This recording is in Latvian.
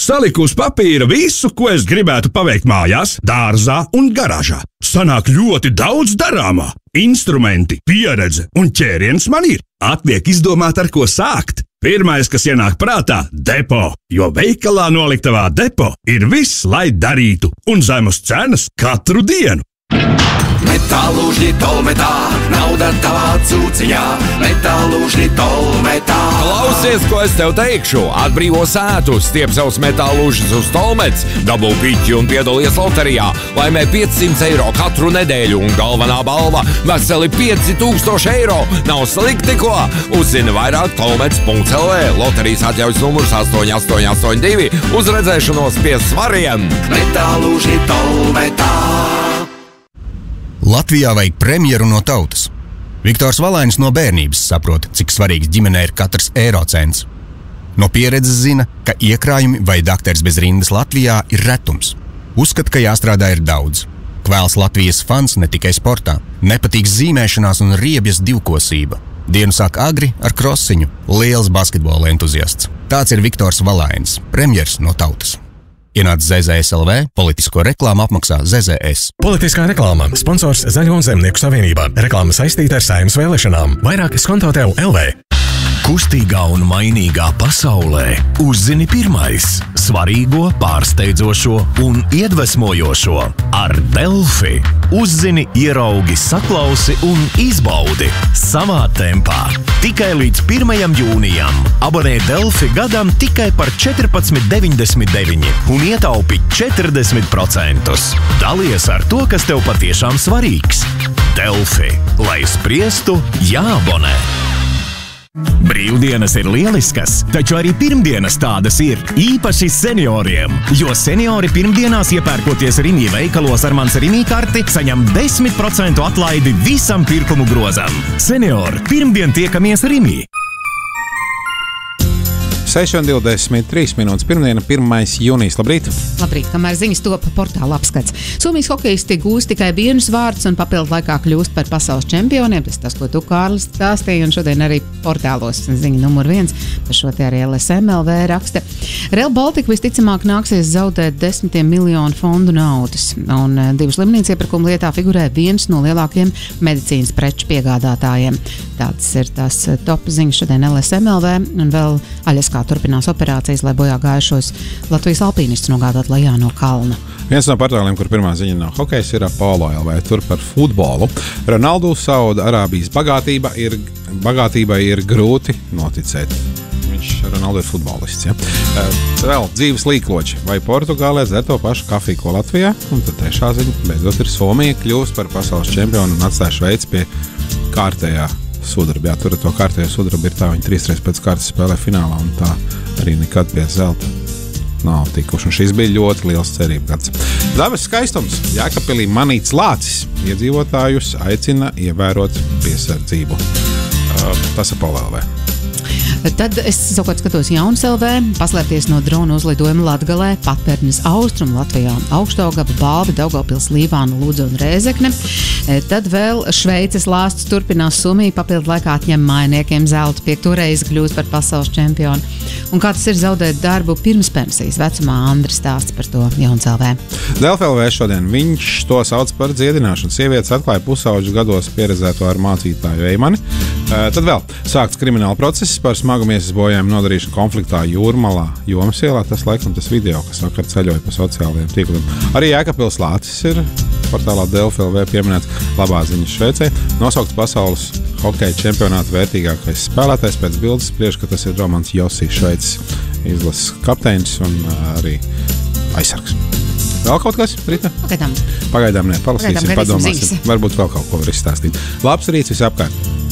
Saliku uz papīra visu, ko es gribētu paveikt mājās, dārzā un garāžā. Sanāk ļoti daudz darāmā. Instrumenti, pieredze un ķēriens man ir. Atliek izdomāt, ar ko sākt. Pirmais, kas ienāk prātā – depo, jo veikalā noliktavā depo ir viss, lai darītu, un zemes cenas katru dienu. Metālūžņi Tolmetā, nauda tavā cūciņā, metālūžņi Tolmetā. Klausies, ko es tev teikšu, atbrīvo sētu, stiep savus metālūžņus uz Tolmets, dabū piķi un piedalies loterijā, laimē 500 eiro katru nedēļu un galvenā balva veseli 5000 eiro. Nav slikti ko? Uzzini vairāk tolmets.lv, loterijas atļaujas numurs 8882, uz redzēšanos pie svariem. Metālūžņi Tolmetā. Latvijā vajag premjeru no tautas. Viktors Valainis no bērnības saprot, cik svarīgs ģimenē ir katrs eirocents. No pieredzes zina, ka iekrājumi vai dakteris bez rindas Latvijā ir retums. Uzskata, ka jāstrādā ir daudz. Kvēls Latvijas fans ne tikai sportā. Nepatīks zīmēšanās un riebjas divkosība. Dienu sāk agri ar krosiņu. Liels basketbola entuziasts. Tāds ir Viktors Valainis, premjers no tautas. Ienāc ZZS LV, politisko reklāmu apmaksā ZZS. Politiskā reklāma, sponsors Zaļo un Zemnieku savienībā. Reklāma saistīta ar Saeimas vēlēšanām. Vairāk skonto tev LV. Kustīgā un mainīgā pasaulē uzzini pirmais svarīgo, pārsteidzošo un iedvesmojošo ar Delfi. Uzzini, ieraugi, saklausi un izbaudi savā tempā. Tikai līdz 1. jūnijam abonē Delfi gadam tikai par 14,99 un ietaupi 40%. Dalies ar to, kas tev patiešām svarīgs. Delfi, lai spriestu, jāabonē. Brīvdienas ir lieliskas, taču arī pirmdienas tādas ir, īpaši senioriem. Jo seniori pirmdienās iepērkoties Rimi veikalos ar mans Rimi karti, saņem 10% atlaidi visam pirkumu grozam. Seniori, pirmdien tiekamies Rimi. 6:23 minūtes. Pirmdiena, 1. jūnijas. Labrīt! Labrīt, kamēr ziņas top portāla apskats. Somijas hokejisti gūst tikai vienus vārdus un papildu laikā kļūst par pasaules čempioniem. Tas, ko tu, Kārlis, stāstīji, un šodien arī portālos ziņa numur 1. Par šo te arī LSMLV raksta. Rail Baltica visticamāk nāksies zaudēt 10 miljonu fondu naudas. Un 2 slimnīcu iepirkuma lietā figurē viens no lielākiem medicīnas preču piegādātājiem. Tāds ir tās top ziņas šodien LSMLV, un vēl Aļaskā turpinās operācijas, lai bojā gājušos Latvijas alpīnistus nogādāt lejā no kalna. Viens no portāliem, kur pirmā ziņa nav hokejs, ir Apollo LV. Tur par futbolu. Ronaldu Sauda Arābijas bagātībai ir grūti noticēt. Viņš Ronaldu ir futbolists. Ja? Vēl dzīves līkloči. Vai Portugālē dzer to pašu kafiju, ko Latvijā? Un tad trešā ziņa. Beidzot ir Somija kļūst par pasaules čempionu un atstāja Šveici pie kārtējā sudraba. Jā, tur to kārtējo sudraba ir tā, viņi 3 reizes pēc kārtas spēlē finālā, un tā arī nekad pie zelta nav tikuši. Un šis bija ļoti liels cerību gads. Dabas skaistums. Jēkabpilī manīts lācis. Iedzīvotājus aicina ievērot piesardzību. Tas ir Apollo LV. Tad es savukārt skatos Jaunas LV, paslēpties no drona uzlidojuma Latgalē, Patpērnes austrumu Latvijā, Augšdaugava, Balvi, Daugavpils, Līvāna, Ludza un Rēzekne. Tad vēl Šveices lāsts turpinās Somiju, papildu laikā atņem mainiekiem zeltu, 5. reizi kļūst par pasaules čempionu. Un kā tas ir zaudēt darbu pirms pensijas vecumā, Andris stāsts par to Jaunas LV. Delfi LV šodien viņš to sauc par dziedināšanu. Sievietes atklāja pusauģu gados pieredzēto ar mācītāju Eimani. Tad vēl sākts krimināla process par smagu miesas bojājumu nodarīšanu konfliktā Jūrmalā, Jomas ielā. Tas laikam tas video, kas vakar ceļoja pa sociālajiem tīkliem. Arī Jēkabpils lācis ir portālā Delfi LV pieminēts. Labā ziņa Šveicē. Nosaukts pasaules hokeja čempionāta vērtīgākais spēlētājs pēc bildes spriež, ka tas ir Romans Josī, Šveices izlases kapteinis un arī aizsargs. Vēl kaut kas, Rita? Pagaidām nē, palasīsim, padomāsim. Varbūt vēl kaut ko var izstāstīt. Labs rīts visapkārt!